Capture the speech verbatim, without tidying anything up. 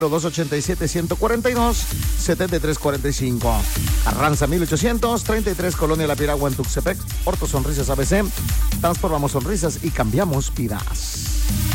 dos ochenta y siete, ciento cuarenta y dos, setenta y tres cuarenta y cinco. Carranza mil ochocientos treinta y tres, Colonia La Piragua en Tuxtepec. Orto Sonrisas A B C. Transformamos sonrisas y cambiamos vidas.